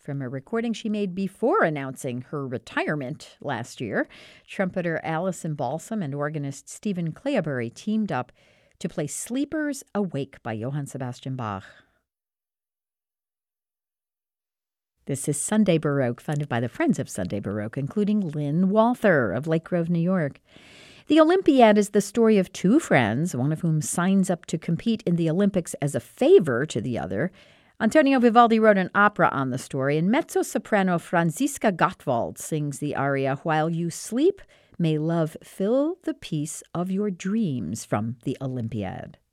from a recording she made before announcing her retirement last year. Trumpeter Alison Balsam and organist Stephen Clayberry teamed up to play Sleepers Awake by Johann Sebastian Bach. This is Sunday Baroque, funded by the Friends of Sunday Baroque, including Lynn Walther of Lake Grove, New York. The Olympiad is the story of two friends, one of whom signs up to compete in the Olympics as a favor to the other. Antonio Vivaldi wrote an opera on the story, and mezzo-soprano Franziska Gottwald sings the aria, While You Sleep, May Love Fill the Peace of Your Dreams, from the Olympiad.